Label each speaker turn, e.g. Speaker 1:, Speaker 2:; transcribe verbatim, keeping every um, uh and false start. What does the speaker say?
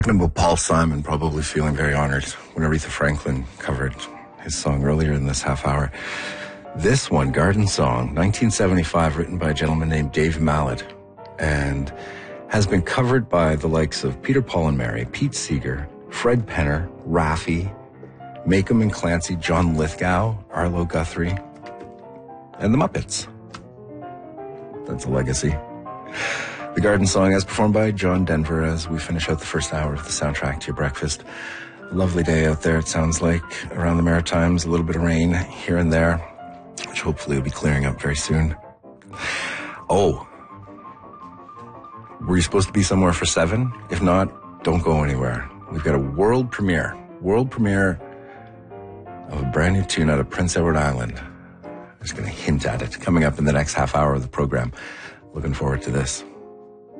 Speaker 1: About Paul Simon probably feeling very honored when Aretha Franklin covered his song earlier in this half hour. This one, Garden Song, nineteen seventy-five, written by a gentleman named Dave Mallet, and has been covered by the likes of Peter, Paul and Mary, Pete Seeger, Fred Penner, Raffi, Macomb and Clancy, John Lithgow, Arlo Guthrie, and the Muppets. That's a legacy. The Garden Song, as performed by John Denver, as we finish out the first hour of the soundtrack to your breakfast. A lovely day out there, it sounds like, around the Maritimes. A little bit of rain here and there, which hopefully will be clearing up very soon. Oh, were you supposed to be somewhere for seven? If not, don't go anywhere. We've got a world premiere, world premiere of a brand new tune out of Prince Edward Island. I'm just going to hint at it, coming up in the next half hour of the program. Looking forward to this.